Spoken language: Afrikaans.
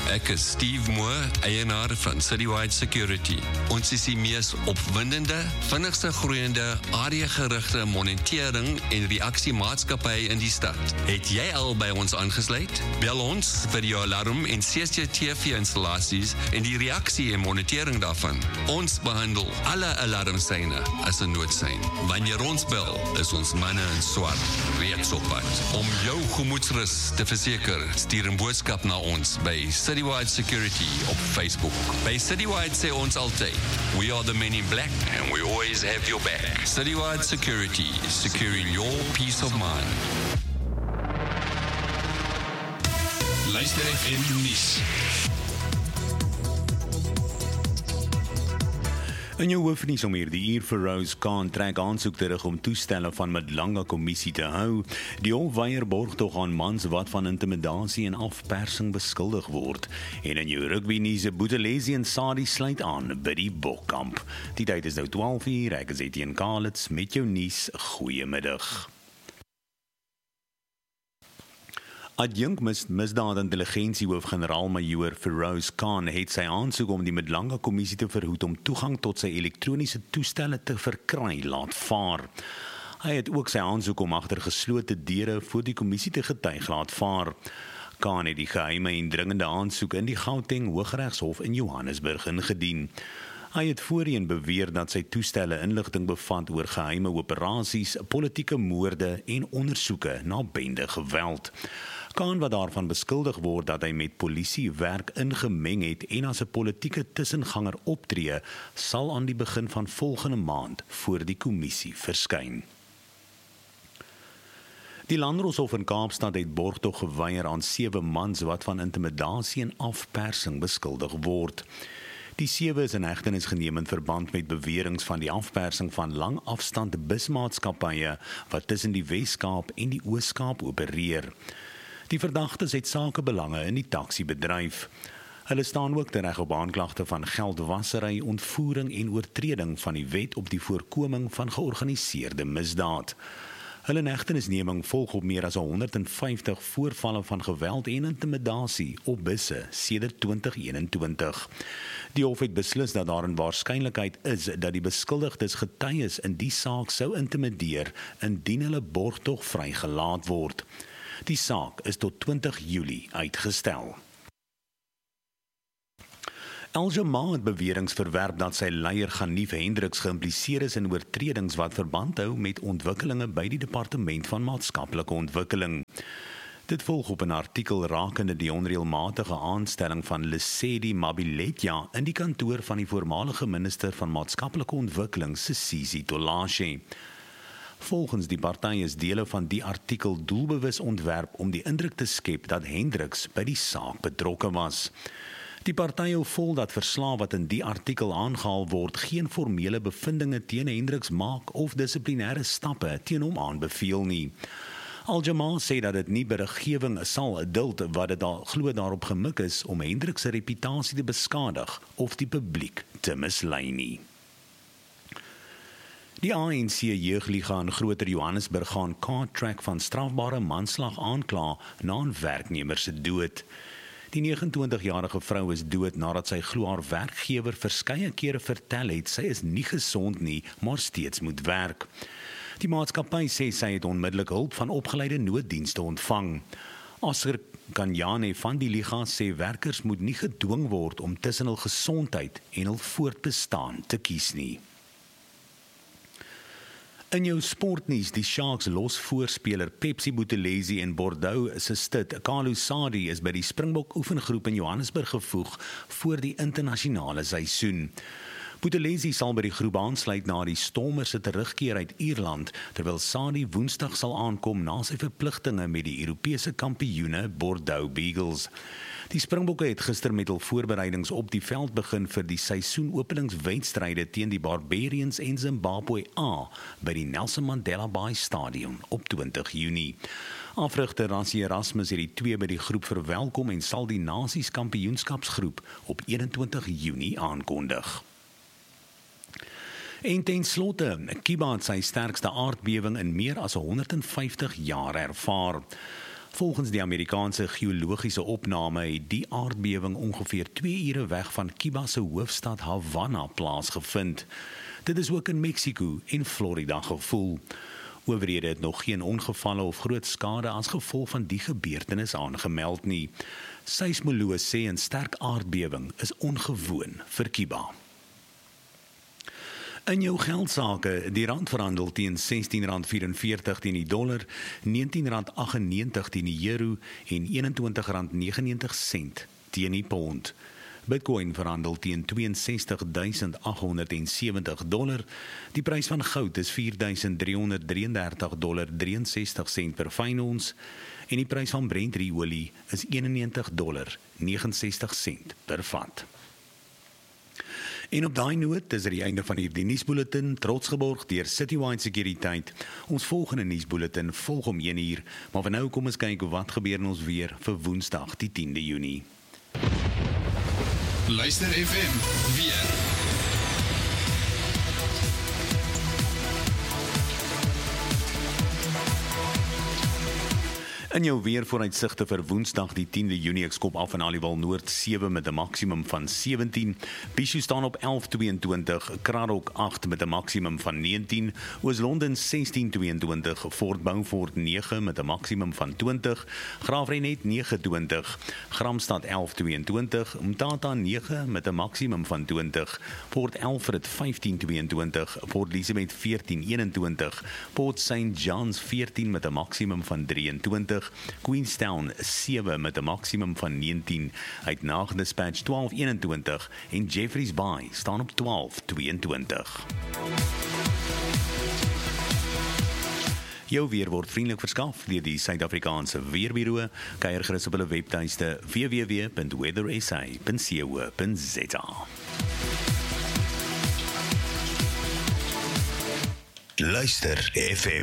Ek is Steve Moore, eienaar van Citywide Security. Ons is die mees opwindende, vinnigste groeiende, areagerigte monitering en reaksiemaatskappy in die stad. Het jy al by ons aangesluit? Bel ons vir jou alarm en CCTV-installasies en die reaksie en monitering daarvan. Ons behandel alle alarmsyne as 'n noodsein. Wanneer ons bel, is ons manne in swart reeds op pad. Om jou gemoedsrus te verseker, stuur 'n boodskap na ons by Citywide Security op Facebook. By Citywide sê ons altyd, we are the men in black and we always have your back. Citywide Security, securing your peace of mind. Luister FM nuus. In jou hoofnuus om hierdie uur vir Rose Khan trek aansoek terug om toestelle van Madlanga kommissie te hou. Die hof weier borgtog aan mans wat van intimidasie en afpersing beskuldig word. En in jou rugby nuus, Buthelezi en Sadie sluit aan by die Bokkamp. Die tyd is nou 12:00, ek is Etienne Kalitz met jou nuus. Goeiemiddag. Adjunk misdaad-intelligensiehoof-generaal-majoor Feroz Khan het sy aansoek om die Madlanga kommissie te verhoed om toegang tot sy elektroniese toestelle te verkry laat vaar. Hy het ook sy aansoek om agter geslote deure voor die kommissie te getuig laat vaar. Khan het die geheime en dringende aansoek in die Gauteng Hooggeregshof in Johannesburg ingedien. Hy het voorheen beweer dat sy toestelle inligting bevat oor geheime operasies, politieke moorde en ondersoeke na bende geweld. Khan wat daarvan beskuldig word dat hy met polisiewerk ingemeng het en as 'n politieke tussenganger optree, sal aan die begin van volgende maand voor die kommissie verskyn. Die Landdroshof in Kaapstad het borgtog geweier aan 7 mans wat van intimidasie en afpersing beskuldig word. Die 7 is in hegtenis geneem in verband met beweringe van die afpersing van langafstand busmaatskappye wat tussen die Wes-Kaap en die Oos-Kaap opereer. Die verdagtes het sakebelange in die taksiebedryf. Hulle staan ook tereg op aanklagte van geldwasery, ontvoering en oortreding van die wet op die voorkoming van georganiseerde misdaad. Hulle hegtenisneming volg op meer as 150 voorvalle van geweld en intimidasie op busse sedert 2021. Die hof het beslis dat daar 'n waarskynlikheid is dat die beskuldigdes getuies in die saak sou intimideer indien hulle borgtog vrygelaat word. Die saak is tot 20 Julie uitgestel. Al-Jamaa het beweringe verwerp dat sy leier Ganief Hendriks geïmpliseer is in oortredings wat verband hou met ontwikkelinge by die Departement van Maatskaplike Ontwikkeling. Dit volg op 'n artikel rakende die onreëlmatige aanstelling van Lesedi Mabiletja in die kantoor van die voormalige minister van Maatskaplike Ontwikkeling, Sisisi Tolashe. Volgens die party is dele van die artikel doelbewus ontwerp om die indruk te skep dat Hendriks by die saak betrokke was. Die party hou vol dat verslae wat in die artikel aangehaal word geen formele bevindinge teen Hendriks maak of dissiplinêre stappe teen hom aanbeveel nie. Al-Jamaa sê dat dit nie beriggewing sal duld wat dit glo daarop gemik is om Hendriks se reputasie te beskadig of die publiek te mislei nie. Die ANC jeugliga in Groter Johannesburg gaan Cartrack van strafbare manslag aankla na 'n werknemer se dood. Die 29-jarige vrou is dood nadat sy glo haar werkgewer verskeie kere vertel het sy is nie gesond nie, maar steeds moet werk. Die maatskappy sê sy het onmiddellik hulp van opgeleide nooddienste ontvang. Oscar Kanyane van die liga sê werkers moet nie gedwing word om tussen hul gesondheid en hul voortbestaan te kies nie. In jou sportnuus, die Sharks los voorspeler Pepsi Buthelezi en Bordeaux se stit Kalu Sadi is by die Springbok oefengroep in Johannesburg gevoeg voor die internasionale seisoen. Buthelezi sal by die groep aansluit na die Stormers se terugkeer uit Ierland, terwyl Sadi Woensdag sal aankom na sy verpligtinge met die Europese kampioene Bordeaux Beagles. Die Springbokke het gister met hul voorbereidings op die veld begin vir die seisoenopeningswedstryde teen die Barbarians en Zimbabwe A by die Nelson Mandela Bay Stadion op 20 Junie. Afrigter Rassie Erasmus het die twee by die groep verwelkom en sal die Nasies Kampioenskapsgroep op 21 Junie aankondig. En ten slotte, Kiba het sy sterkste aardbewing in meer as 150 jaar ervaar. Volgens die Amerikaanse geologiese opname het die aardbewing ongeveer 2 ure weg van Cuba se hoofstad Havana plaasgevind. Dit is ook in Mexico en Florida gevoel. Owerhede het nog geen ongevalle of groot skade as gevolg van die gebeurtenis aangemeld nie. Seismoloë sê 'n sterk aardbewing is ongewoon vir Cuba. In jou geldsaake, die rand verhandel teen R16.44 teen die dollar, R19.98 teen die euro en R21.99 teen die pond. Bitcoin verhandel teen $62.870. Die prys van goud is $4.333.63 per fyn ons en die prys van Brent olie is $91.69 per vat. En op daai noot is die einde van hierdie nuusbulletin, trots geborg deur Citywide Sekuriteit. Ons volgende nuusbulletin volg om 1:00, maar vir nou kom ons kyk wat gebeur in ons weer vir Woensdag die 10de Junie. Luister FM weer. In jou weervooruitsigte vir Woensdag die 10de Junie, ek skop af in Aliwal Noord 7 met 'n maksimum van 17, Bishu staan op 11.22, Kraddock 8 met 'n maksimum van 19, Oos-London 16.22, Fort Beaufort 9 met 'n maksimum van 20, Graafrenet 29, Gramstad 11.22, Umtata 9 met 'n maksimum van 20, Port Alfred 15.22, Port Elizabeth 14.21, Port St. John's 14 met 'n maksimum van 23, Queenstown 7 met 'n maksimum van 19, uit Nagdispatch 12.21 en Jeffreys Bay staan op 12.22. Jou weer word vriendelik verskaf deur die Suid-Afrikaanse Weerbureau. Kyk gerus op hulle webtuiste www.weathersa.co.za. Luister FM.